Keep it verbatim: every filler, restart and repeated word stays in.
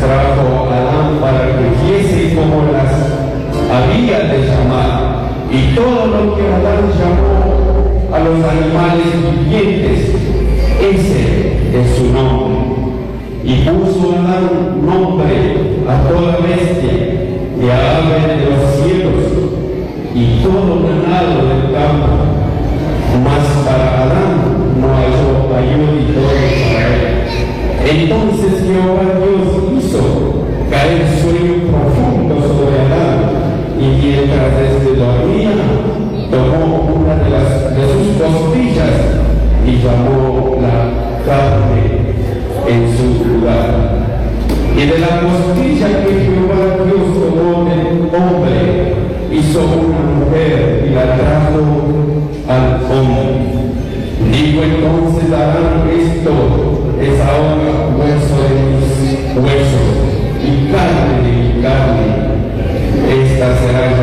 trajo a Adán para que hiciese como las había de llamar. Y todo lo que Adán llamó a los animales vivientes, ese es su nombre. Y puso Adán nombre a toda bestia, y a aves de los cielos, y todo ganado del campo. Mas para Adán no halló ayuda para él. Entonces Jehová Dios hizo caer sueño profundo sobre Adán, y mientras éste dormía, tomó una de, las, de sus costillas y llamó la carne en su lugar. Y de la costilla que Jehová Dios tomó del hombre, hizo una mujer y la trajo al hombre. Dijo entonces Adán: esto es ahora hueso de mis huesos y carne de mi carne. Esta será